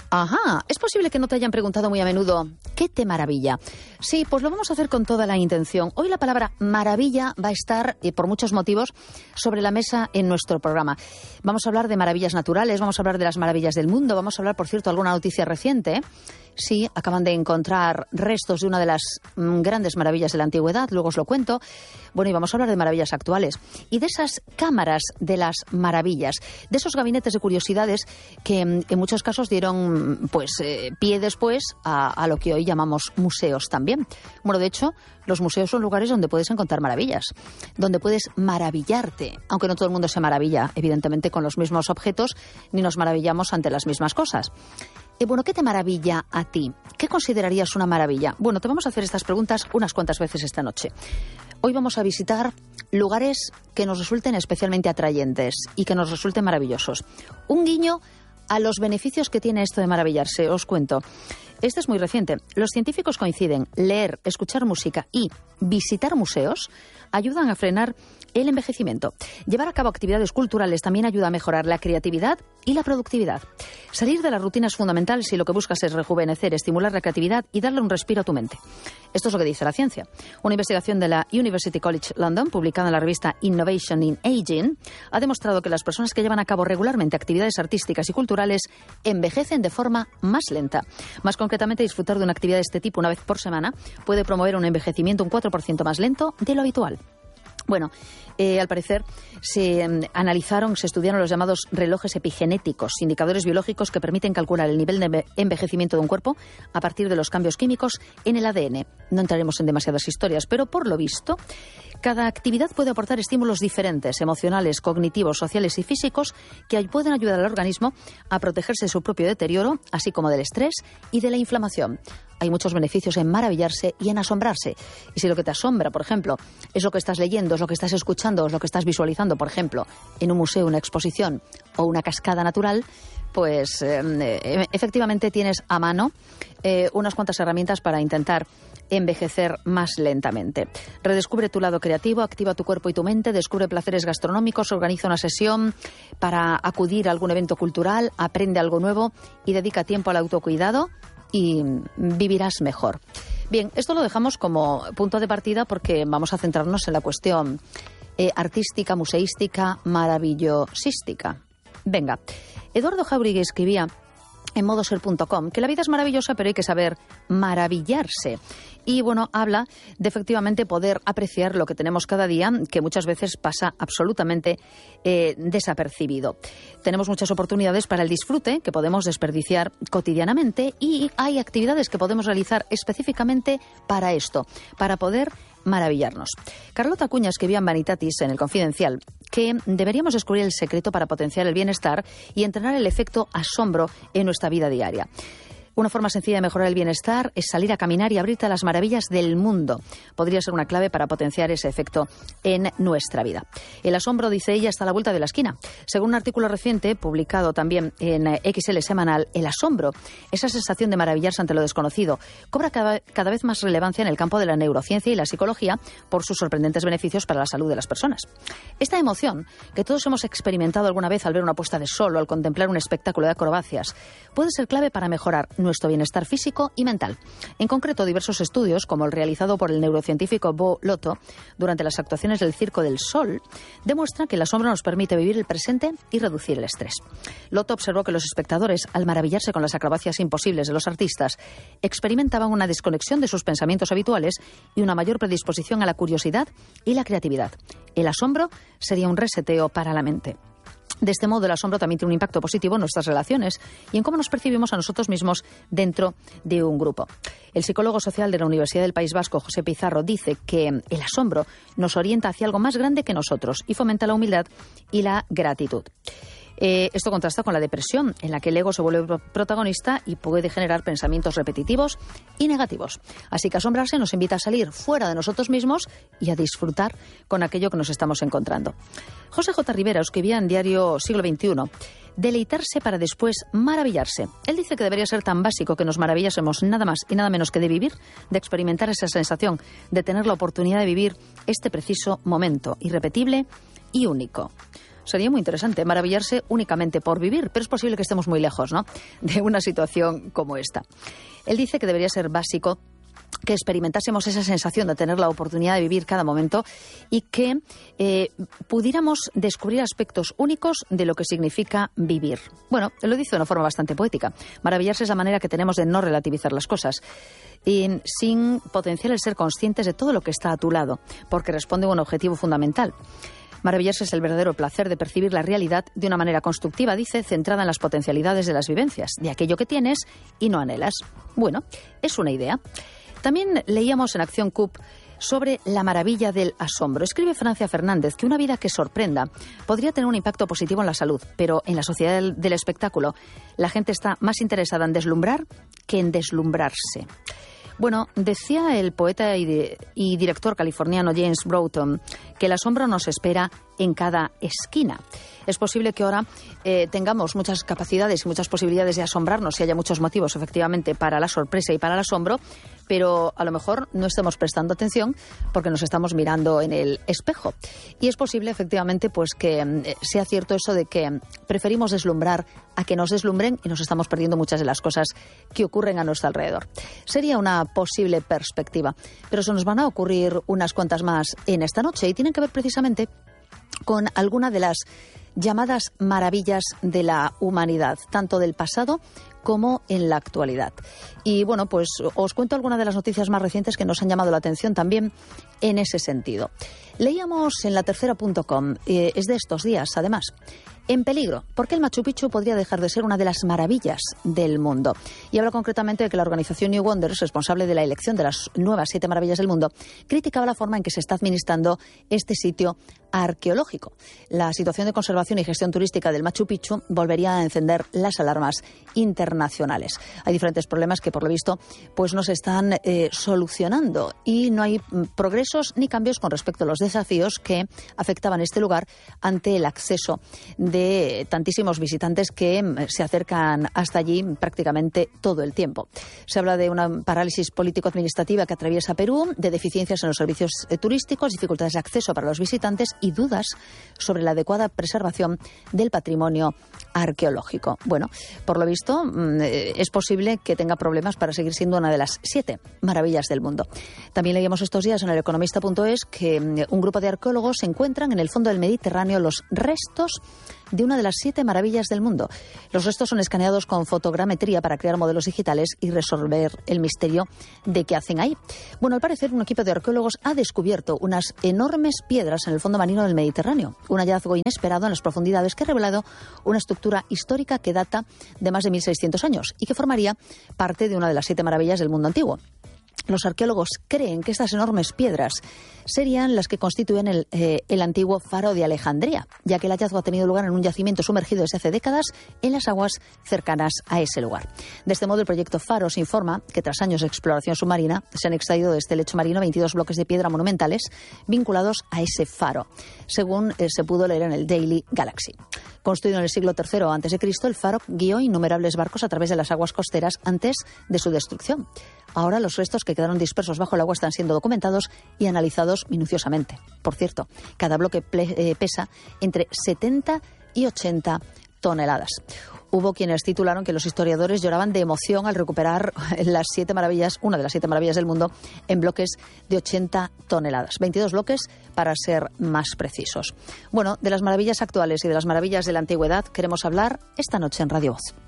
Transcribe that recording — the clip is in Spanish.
Ajá, es posible que no te hayan preguntado muy a menudo ¿qué te maravilla? Sí, pues lo vamos a hacer con toda la intención. Hoy la palabra maravilla va a estar, por muchos motivos, sobre la mesa en nuestro programa. Vamos a hablar de maravillas naturales, vamos a hablar de las maravillas del mundo, vamos a hablar, por cierto, alguna noticia reciente. Sí, acaban de encontrar restos de una de las grandes maravillas de la antigüedad, luego os lo cuento. Bueno, y vamos a hablar de maravillas actuales y de esas cámaras de las maravillas, de esos gabinetes de curiosidades que en muchos casos dieron pie después a lo que hoy llamamos museos también. Bueno, de hecho, los museos son lugares donde puedes encontrar maravillas, donde puedes maravillarte, aunque no todo el mundo se maravilla, evidentemente, con los mismos objetos, ni nos maravillamos ante las mismas cosas. Bueno, ¿qué te maravilla a ti? ¿Qué considerarías una maravilla? Bueno, te vamos a hacer estas preguntas unas cuantas veces esta noche. Hoy vamos a visitar lugares que nos resulten especialmente atrayentes y que nos resulten maravillosos. Un guiño a los beneficios que tiene esto de maravillarse, os cuento. Este es muy reciente. Los científicos coinciden. Leer, escuchar música y visitar museos ayudan a frenar el envejecimiento. Llevar a cabo actividades culturales también ayuda a mejorar la creatividad y la productividad. Salir de la rutina es fundamental si lo que buscas es rejuvenecer, estimular la creatividad y darle un respiro a tu mente. Esto es lo que dice la ciencia. Una investigación de la University College London, publicada en la revista Innovation in Aging, ha demostrado que las personas que llevan a cabo regularmente actividades artísticas y culturales envejecen de forma más lenta. Más concretamente, disfrutar de una actividad de este tipo una vez por semana puede promover un envejecimiento un 4% más lento de lo habitual. Bueno, al parecer se estudiaron los llamados relojes epigenéticos, indicadores biológicos que permiten calcular el nivel de envejecimiento de un cuerpo a partir de los cambios químicos en el ADN. No entraremos en demasiadas historias, pero por lo visto, cada actividad puede aportar estímulos diferentes, emocionales, cognitivos, sociales y físicos, que pueden ayudar al organismo a protegerse de su propio deterioro, así como del estrés y de la inflamación. Hay muchos beneficios en maravillarse y en asombrarse. Y si lo que te asombra, por ejemplo, es lo que estás leyendo, es lo que estás escuchando, es lo que estás visualizando, por ejemplo, en un museo, una exposición o una cascada natural, pues efectivamente tienes a mano unas cuantas herramientas para intentar envejecer más lentamente. Redescubre tu lado creativo, activa tu cuerpo y tu mente, descubre placeres gastronómicos, organiza una sesión para acudir a algún evento cultural, aprende algo nuevo y dedica tiempo al autocuidado y vivirás mejor. Bien, esto lo dejamos como punto de partida porque vamos a centrarnos en la cuestión artística, museística, maravillosística. Venga, Eduardo Jáuregui escribía en modoser.com que la vida es maravillosa, pero hay que saber maravillarse. Y bueno, habla de efectivamente poder apreciar lo que tenemos cada día, que muchas veces pasa absolutamente desapercibido. Tenemos muchas oportunidades para el disfrute que podemos desperdiciar cotidianamente y hay actividades que podemos realizar específicamente para esto, para poder maravillarnos. Carlota Acuña escribía en Vanitatis, en El Confidencial, que deberíamos descubrir el secreto para potenciar el bienestar y entrenar el efecto asombro en nuestra vida diaria. Una forma sencilla de mejorar el bienestar es salir a caminar y abrirte a las maravillas del mundo. Podría ser una clave para potenciar ese efecto en nuestra vida. El asombro, dice ella, está a la vuelta de la esquina. Según un artículo reciente, publicado también en XL Semanal, el asombro, esa sensación de maravillarse ante lo desconocido, cobra cada vez más relevancia en el campo de la neurociencia y la psicología por sus sorprendentes beneficios para la salud de las personas. Esta emoción, que todos hemos experimentado alguna vez al ver una puesta de sol o al contemplar un espectáculo de acrobacias, puede ser clave para mejorar nuestro bienestar físico y mental. En concreto, diversos estudios, como el realizado por el neurocientífico Bo Lotto durante las actuaciones del Circo del Sol, demuestran que el asombro nos permite vivir el presente y reducir el estrés. Lotto observó que los espectadores, al maravillarse con las acrobacias imposibles de los artistas, experimentaban una desconexión de sus pensamientos habituales y una mayor predisposición a la curiosidad y la creatividad. El asombro sería un reseteo para la mente. De este modo, el asombro también tiene un impacto positivo en nuestras relaciones y en cómo nos percibimos a nosotros mismos dentro de un grupo. El psicólogo social de la Universidad del País Vasco, José Pizarro, dice que el asombro nos orienta hacia algo más grande que nosotros y fomenta la humildad y la gratitud. Esto contrasta con la depresión, en la que el ego se vuelve protagonista y puede generar pensamientos repetitivos y negativos. Así que asombrarse nos invita a salir fuera de nosotros mismos y a disfrutar con aquello que nos estamos encontrando. José J. Rivera escribía en Diario Siglo XXI, deleitarse para después maravillarse. Él dice que debería ser tan básico que nos maravillásemos nada más y nada menos que de vivir, de experimentar esa sensación, de tener la oportunidad de vivir este preciso momento, irrepetible y único. Sería muy interesante maravillarse únicamente por vivir, pero es posible que estemos muy lejos, ¿no?, de una situación como esta. Él dice que debería ser básico que experimentásemos esa sensación de tener la oportunidad de vivir cada momento y que pudiéramos descubrir aspectos únicos de lo que significa vivir. Bueno, lo dice de una forma bastante poética. Maravillarse es la manera que tenemos de no relativizar las cosas y sin potenciar el ser conscientes de todo lo que está a tu lado, porque responde a un objetivo fundamental. Maravillarse es el verdadero placer de percibir la realidad de una manera constructiva, dice, centrada en las potencialidades de las vivencias, de aquello que tienes y no anhelas. Bueno, es una idea. También leíamos en Acción CUP sobre la maravilla del asombro. Escribe Francia Fernández que una vida que sorprenda podría tener un impacto positivo en la salud, pero en la sociedad del espectáculo la gente está más interesada en deslumbrar que en deslumbrarse. Bueno, decía el poeta y director californiano James Broughton que el asombro nos espera en cada esquina. Es posible que ahora tengamos muchas capacidades y muchas posibilidades de asombrarnos y haya muchos motivos, efectivamente, para la sorpresa y para el asombro, pero a lo mejor no estamos prestando atención porque nos estamos mirando en el espejo. Y es posible, efectivamente, pues que sea cierto eso de que preferimos deslumbrar a que nos deslumbren y nos estamos perdiendo muchas de las cosas que ocurren a nuestro alrededor. Sería una posible perspectiva, pero se nos van a ocurrir unas cuantas más en esta noche y tienen que ver precisamente con alguna de las llamadas maravillas de la humanidad, tanto del pasado como en la actualidad. Y bueno, pues os cuento algunas de las noticias más recientes que nos han llamado la atención también en ese sentido. Leíamos en latercera.com, es de estos días además, en peligro, porque el Machu Picchu podría dejar de ser una de las maravillas del mundo. Y habla concretamente de que la organización New Wonders, responsable de la elección de las nuevas 7 maravillas del mundo, criticaba la forma en que se está administrando este sitio arqueológico. La situación de conservación y gestión turística del Machu Picchu volvería a encender las alarmas internacionales. Hay diferentes problemas que, por lo visto, pues no se están solucionando y no hay progresos ni cambios con respecto a los desafíos que afectaban este lugar ante el acceso de tantísimos visitantes que se acercan hasta allí prácticamente todo el tiempo. Se habla de una parálisis político-administrativa que atraviesa Perú, de deficiencias en los servicios turísticos, dificultades de acceso para los visitantes y dudas sobre la adecuada preservación del patrimonio arqueológico. Bueno, por lo visto, es posible que tenga problemas para seguir siendo una de las 7 maravillas del mundo. También leíamos estos días en el economista.es que un grupo de arqueólogos encuentran en el fondo del Mediterráneo los restos de una de las 7 maravillas del mundo. Los restos son escaneados con fotogrametría para crear modelos digitales y resolver el misterio de qué hacen ahí. Bueno, al parecer un equipo de arqueólogos ha descubierto unas enormes piedras en el fondo marino del Mediterráneo. Un hallazgo inesperado en las profundidades que ha revelado una estructura histórica que data de más de 1.600 años y que formaría parte de una de las 7 maravillas del mundo antiguo. Los arqueólogos creen que estas enormes piedras serían las que constituyen el antiguo faro de Alejandría, ya que el hallazgo ha tenido lugar en un yacimiento sumergido desde hace décadas en las aguas cercanas a ese lugar. De este modo, el proyecto Faros informa que tras años de exploración submarina se han extraído de este lecho marino 22 bloques de piedra monumentales vinculados a ese faro, según se pudo leer en el Daily Galaxy. Construido en el siglo III a.C., el faro guió innumerables barcos a través de las aguas costeras antes de su destrucción. Ahora los restos que quedaron dispersos bajo el agua están siendo documentados y analizados minuciosamente. Por cierto, cada bloque pesa entre 70 y 80 toneladas. Hubo quienes titularon que los historiadores lloraban de emoción al recuperar las 7 maravillas, una de las 7 maravillas del mundo, en bloques de 80 toneladas. 22 bloques para ser más precisos. Bueno, de las maravillas actuales y de las maravillas de la antigüedad queremos hablar esta noche en Radio Voz.